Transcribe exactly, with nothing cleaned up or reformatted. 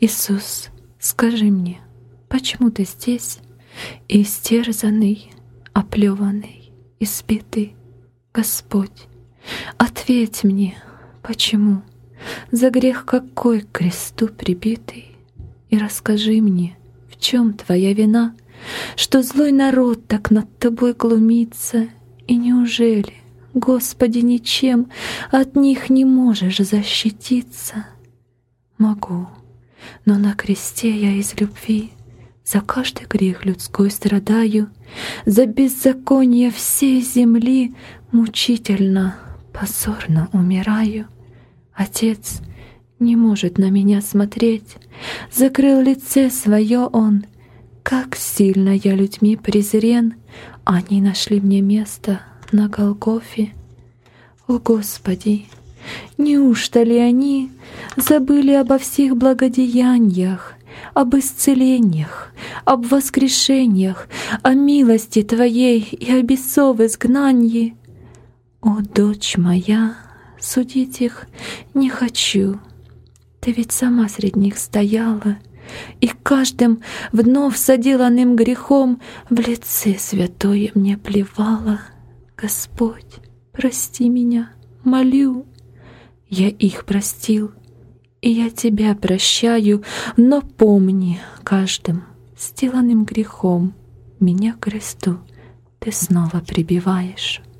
Иисус, скажи мне, почему ты здесь, истерзанный, оплеванный, избитый? Господь, ответь мне, почему, за грех какой к кресту прибитый? И расскажи мне, в чем твоя вина, что злой народ так над тобой глумится, и неужели, Господи, ничем от них не можешь защититься? Могу, но на кресте я из любви за каждый грех людской страдаю, за беззаконие всей земли мучительно, позорно умираю. Отец не может на меня смотреть, закрыл лице свое он. Как сильно я людьми презрен, они нашли мне место на Голгофе. О Господи, неужто ли они забыли обо всех благодеяниях, об исцелениях, об воскрешениях, о милости Твоей и о бесов изгнании? О, дочь моя, судить их не хочу. Ты ведь сама среди них стояла, и каждым вновь соделанным грехом в лице святое мне плевала. Господь, прости меня, молю. Я их простил, и я Тебя прощаю, но помни, каждым сделанным грехом меня к кресту Ты снова прибиваешь.